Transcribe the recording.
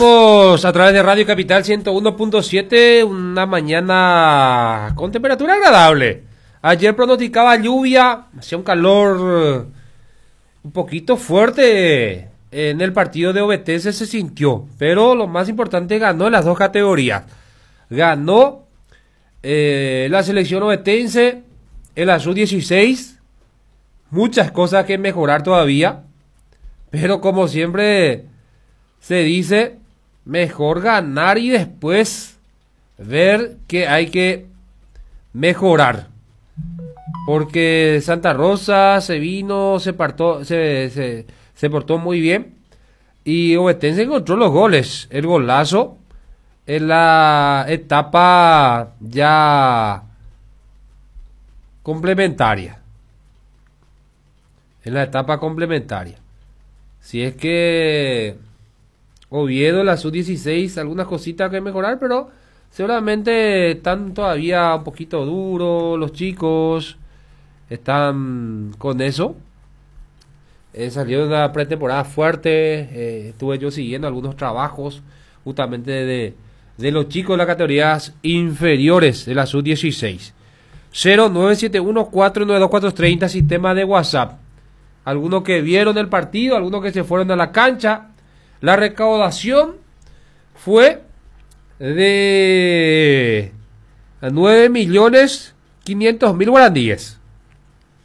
Estamos a través de Radio Capital 101.7, una mañana con temperatura agradable. Ayer pronosticaba lluvia, hacía un calor un poquito fuerte en el partido de Ovetense, se sintió, pero lo más importante, ganó en las dos categorías. Ganó la selección ovetense en la sub-16, muchas cosas que mejorar todavía, pero como siempre se dice, mejor ganar y después ver que hay que mejorar. Porque Santa Rosa se vino, se portó muy bien. Y Ovetense encontró los goles. El golazo en la etapa ya complementaria. En la etapa complementaria. Si es que Oviedo en la sub-16, algunas cositas que mejorar, pero seguramente están todavía un poquito duros los chicos, están con eso. Salió de una pretemporada fuerte, estuve yo siguiendo algunos trabajos justamente de los chicos de las categorías inferiores de la sub-16. 0971-492-430, sistema de WhatsApp. Algunos que vieron el partido, algunos que se fueron a la cancha. La recaudación fue de 9.500.000 guaraníes.